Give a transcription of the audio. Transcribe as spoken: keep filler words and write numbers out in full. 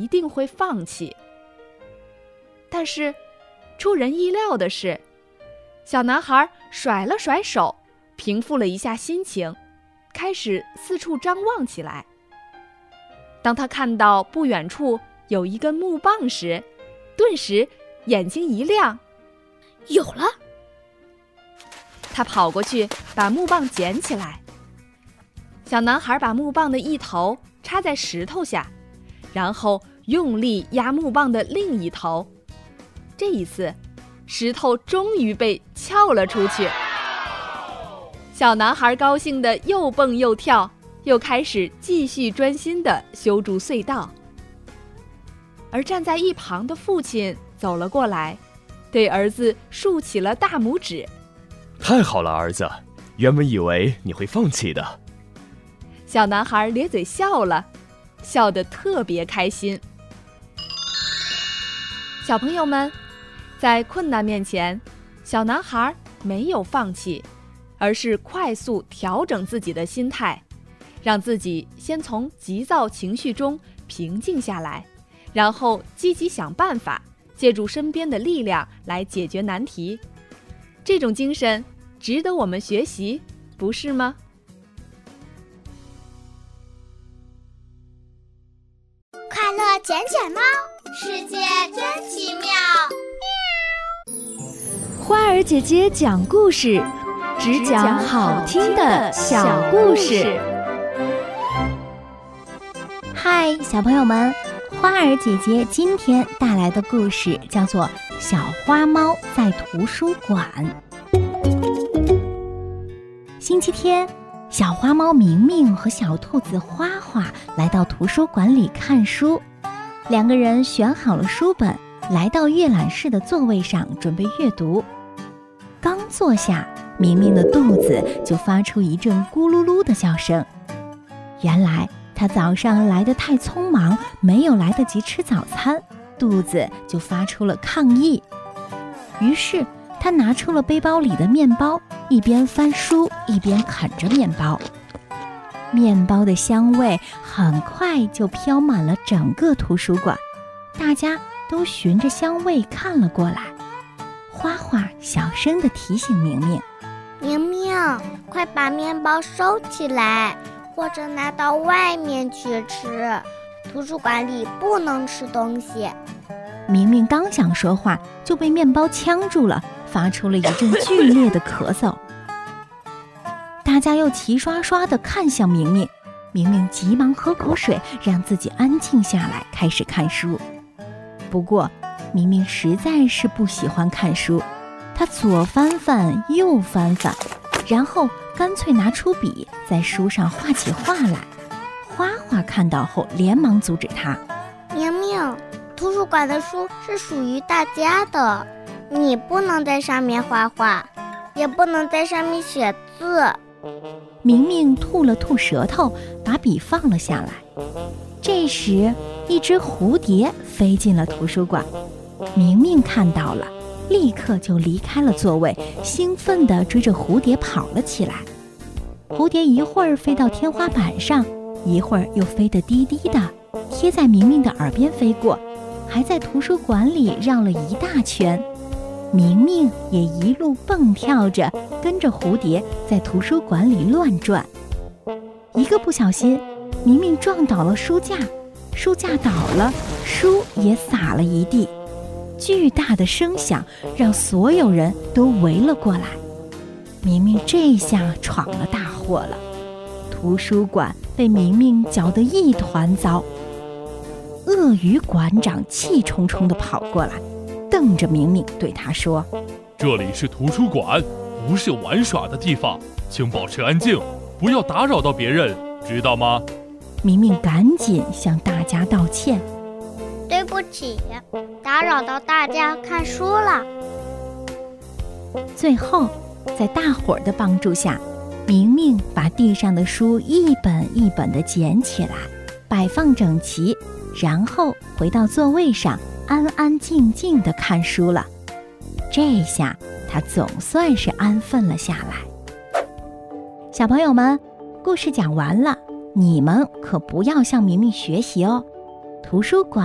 一定会放弃。但是出人意料的是，小男孩甩了甩手，平复了一下心情，开始四处张望起来。当他看到不远处有一根木棒时，顿时眼睛一亮， 有了！ 他跑过去把木棒捡起来。小男孩把木棒的一头插在石头下，然后用力压木棒的另一头。这一次，石头终于被撬了出去。小男孩高兴地又蹦又跳，又开始继续专心地修筑隧道。而站在一旁的父亲走了过来，对儿子竖起了大拇指。 太好了，儿子，原本以为你会放弃的。 小男孩咧嘴笑了，笑得特别开心。小朋友们，在困难面前，小男孩没有放弃，而是快速调整自己的心态，让自己先从急躁情绪中平静下来，然后积极想办法，借助身边的力量来解决难题。这种精神值得我们学习，不是吗？ 快乐捡捡猫，世界真奇妙。 花儿姐姐讲故事，只讲好听的小故事。 嗨，小朋友们，花儿姐姐今天带来的故事叫做《小花猫在图书馆》。星期天，小花猫明明和小兔子花花来到图书馆里看书。两个人选好了书本，来到阅览室的座位上准备阅读。刚坐下，明明的肚子就发出一阵咕噜噜的叫声。原来他早上来得太匆忙，没有来得及吃早餐，肚子就发出了抗议。于是他拿出了背包里的面包，一边翻书一边啃着面包。面包的香味很快就飘满了整个图书馆，大家都循着香味看了过来。花花小声地提醒明明： 明明，快把面包收起来，或者拿到外面去吃，图书馆里不能吃东西。 明明刚想说话，就被面包呛住了，发出了一阵剧烈的咳嗽。大家又齐刷刷地看向明明，明明急忙喝口水，让自己安静下来，开始看书。不过明明实在是不喜欢看书，他左翻翻右翻翻，然后干脆拿出笔在书上画起画来。花花看到后连忙阻止他： 明明，图书馆的书是属于大家的，你不能在上面画画，也不能在上面写字。 明明吐了吐舌头，把笔放了下来。这时一只蝴蝶飞进了图书馆，明明看到了，立刻就离开了座位，兴奋地追着蝴蝶跑了起来。蝴蝶一会儿飞到天花板上，一会儿又飞得低低的，贴在明明的耳边飞过，还在图书馆里绕了一大圈。明明也一路蹦跳着，跟着蝴蝶在图书馆里乱转。一个不小心，明明撞倒了书架，书架倒了，书也洒了一地。巨大的声响让所有人都围了过来。明明这下闯了大祸了，图书馆被明明搅得一团糟。鳄鱼馆长气冲冲地跑过来，瞪着明明对他说： 这里是图书馆，不是玩耍的地方，请保持安静，不要打扰到别人，知道吗？ 明明赶紧向大家道歉： 对不起，打扰到大家看书了。 最后在大伙儿的帮助下，明明把地上的书一本一本地捡起来，摆放整齐，然后回到座位上，安安静静地看书了。这下他总算是安分了下来。小朋友们，故事讲完了，你们可不要向明明学习哦。图书馆